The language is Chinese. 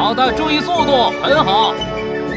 好的，注意速度，很好。